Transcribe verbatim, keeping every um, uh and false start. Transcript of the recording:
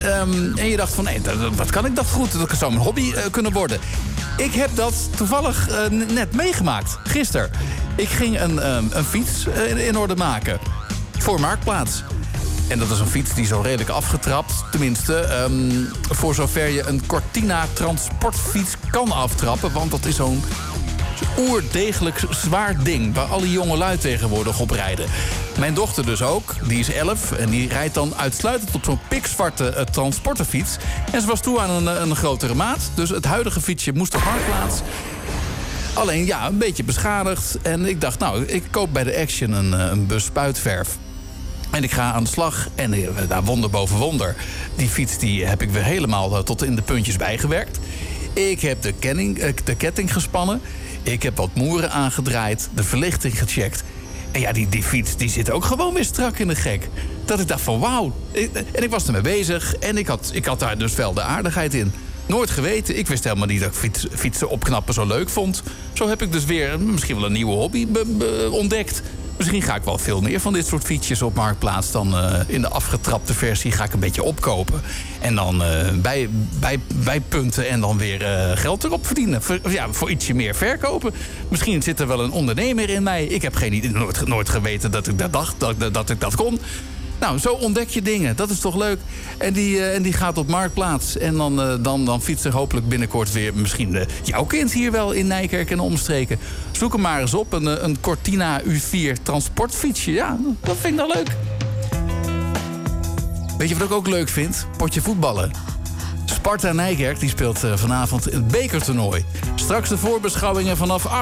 Um, en je dacht van, nee, dat, wat kan ik dat goed? Dat zou mijn hobby uh, kunnen worden. Ik heb dat toevallig uh, net meegemaakt, gisteren. Ik ging een, um, een fiets uh, in, in orde maken voor Marktplaats. En dat is een fiets die zo redelijk afgetrapt. Tenminste, um, voor zover je een Cortina transportfiets kan aftrappen. Want dat is zo'n oerdegelijk zwaar ding waar alle jonge lui tegenwoordig op rijden. Mijn dochter dus ook, die is elf en die rijdt dan uitsluitend op zo'n pikzwarte uh, transporterfiets. En ze was toe aan een, een grotere maat, dus het huidige fietsje moest op Marktplaats. Alleen ja, een beetje beschadigd. En ik dacht, nou, ik koop bij de Action een, een bus spuitverf. En ik ga aan de slag en uh, nou, wonder boven wonder. Die fiets die heb ik weer helemaal uh, tot in de puntjes bijgewerkt. Ik heb de, kenning, uh, de ketting gespannen. Ik heb wat moeren aangedraaid, de verlichting gecheckt. En ja, die, die fiets die zit ook gewoon weer strak in de gek. Dat ik dacht van wauw. En ik was ermee bezig en ik had, ik had daar dus wel de aardigheid in. Nooit geweten. Ik wist helemaal niet dat ik fiets, fietsen opknappen zo leuk vond. Zo heb ik dus weer misschien wel een nieuwe hobby be, be, ontdekt. Misschien ga ik wel veel meer van dit soort fietsjes op Marktplaats. Dan uh, in de afgetrapte versie ga ik een beetje opkopen. En dan uh, bij, bij, bijpunten en dan weer uh, geld erop verdienen. Voor, ja, voor ietsje meer verkopen. Misschien zit er wel een ondernemer in mij. Ik heb geen, nooit, nooit geweten dat ik dat dacht, dat, dat ik dat kon. Nou, zo ontdek je dingen. Dat is toch leuk? En die, uh, en die gaat op Marktplaats. En dan, uh, dan, dan fietst er hopelijk binnenkort weer misschien uh, jouw kind hier wel in Nijkerk en omstreken. Zoek hem maar eens op. Een, een Cortina U vier transportfietsje. Ja, dat vind ik dan leuk. Weet je wat ik ook leuk vind? Potje voetballen. Sparta Nijkerk die speelt uh, vanavond het bekertoernooi. Straks de voorbeschouwingen vanaf acht.